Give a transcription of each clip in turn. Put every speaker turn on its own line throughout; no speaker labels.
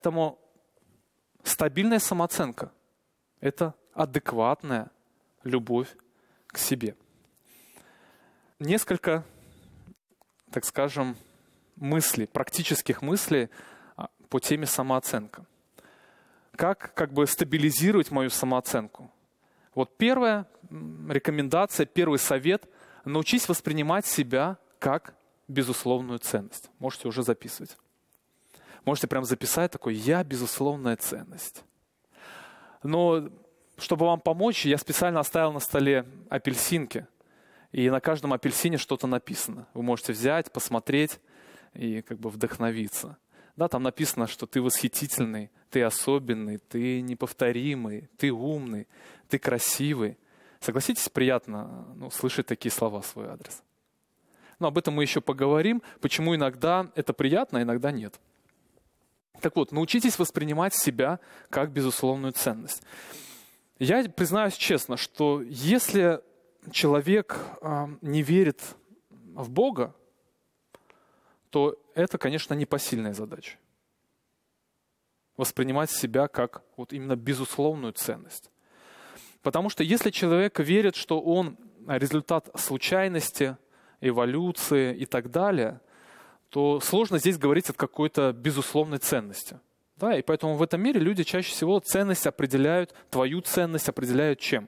Поэтому стабильная самооценка – это адекватная любовь к себе. Несколько, так скажем, практических мыслей по теме самооценка. Как бы стабилизировать мою самооценку? Вот первая рекомендация, первый совет – научись воспринимать себя как безусловную ценность. Можете уже записывать. Можете прям записать такой «я безусловная ценность». Но чтобы вам помочь, я специально оставил на столе апельсинки. И на каждом апельсине что-то написано. Вы можете взять, посмотреть и как бы вдохновиться. Да, там написано, что ты восхитительный, ты особенный, ты неповторимый, ты умный, ты красивый. Согласитесь, приятно слышать такие слова в свой адрес. Но об этом мы еще поговорим, почему иногда это приятно, а иногда нет. Так вот, научитесь воспринимать себя как безусловную ценность. Я признаюсь честно, что если человек не верит в Бога, то это, конечно, непосильная задача. Воспринимать себя как вот именно безусловную ценность. Потому что если человек верит, что он результат случайности, эволюции и так далее, то сложно здесь говорить о какой-то безусловной ценности. Да? И поэтому в этом мире люди чаще всего ценность определяют, твою ценность определяют чем?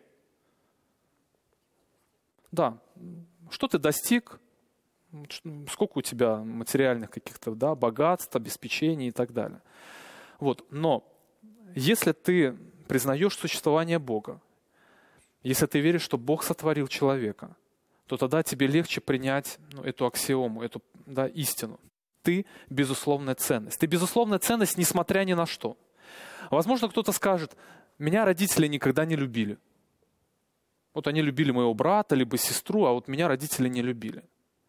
Да, что ты достиг, сколько у тебя материальных каких-то богатств, обеспечений и так далее. Вот. Но если ты признаешь существование Бога, если ты веришь, что Бог сотворил человека, то тогда тебе легче принять эту аксиому, эту истину. Ты безусловная ценность. Ты безусловная ценность, несмотря ни на что. Возможно, кто-то скажет, меня родители никогда не любили. Вот они любили моего брата, либо сестру, а вот меня родители не любили.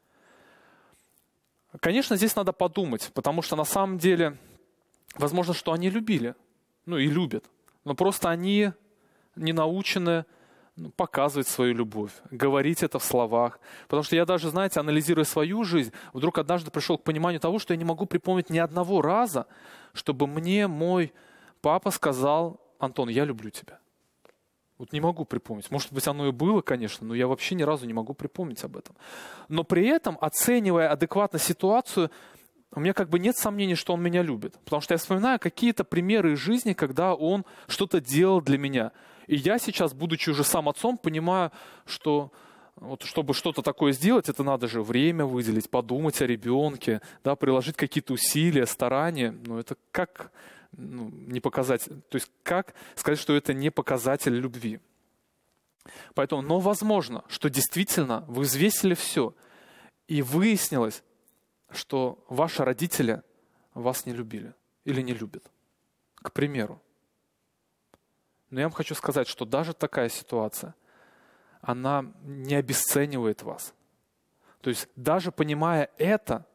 Конечно, здесь надо подумать, потому что на самом деле, возможно, что они любили, и любят, но просто они не научены показывать свою любовь, говорить это в словах. Потому что я даже, анализируя свою жизнь, вдруг однажды пришел к пониманию того, что я не могу припомнить ни одного раза, чтобы мне мой папа сказал: «Антон, я люблю тебя». Вот не могу припомнить. Может быть, оно и было, конечно, но я вообще ни разу не могу припомнить об этом. Но при этом, оценивая адекватно ситуацию, у меня нет сомнений, что он меня любит. Потому что я вспоминаю какие-то примеры из жизни, когда он что-то делал для меня. И я сейчас, будучи уже сам отцом, понимаю, что чтобы что-то такое сделать, это надо же время выделить, подумать о ребенке, приложить какие-то усилия, старания. Это как не показать, то есть как сказать, что это не показатель любви. Поэтому, но возможно, что действительно вы взвесили все, и выяснилось, что ваши родители вас не любили или не любят, к примеру. Но я вам хочу сказать, что даже такая ситуация, она не обесценивает вас. То есть даже понимая это,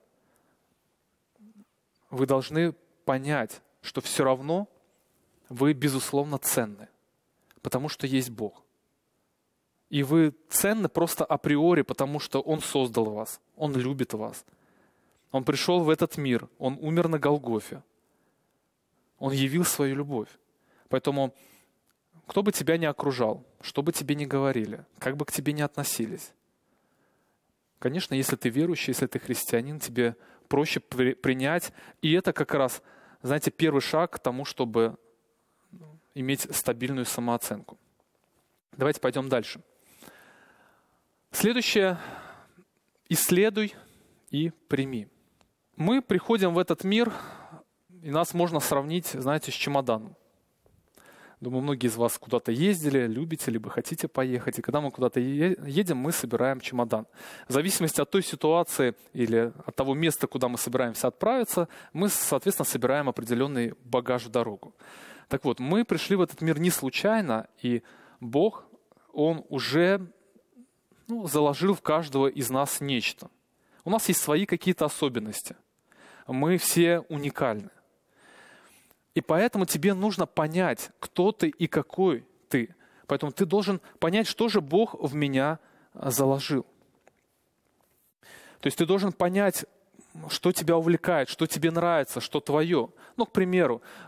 вы должны понять, что все равно вы, безусловно, ценны, потому что есть Бог. И вы ценны просто априори, потому что Он создал вас, Он любит вас. Он пришел в этот мир, Он умер на Голгофе. Он явил свою любовь. Поэтому кто бы тебя ни окружал, что бы тебе ни говорили, как бы к тебе ни относились, конечно, если ты верующий, если ты христианин, тебе проще принять. И это как раз, первый шаг к тому, чтобы иметь стабильную самооценку. Давайте пойдем дальше. Следующее. Исследуй и прими. Мы приходим в этот мир, и нас можно сравнить, с чемоданом. Думаю, многие из вас куда-то ездили, любите, либо хотите поехать. И когда мы куда-то едем, мы собираем чемодан. В зависимости от той ситуации или от того места, куда мы собираемся отправиться, мы, соответственно, собираем определенный багаж в дорогу. Так вот, мы пришли в этот мир не случайно, и Бог, Он уже заложил в каждого из нас нечто. У нас есть свои какие-то особенности. Мы все уникальны. И поэтому тебе нужно понять, кто ты и какой ты. Поэтому ты должен понять, что же Бог в меня заложил. То есть ты должен понять, что тебя увлекает, что тебе нравится, что твое. Ну, к примеру,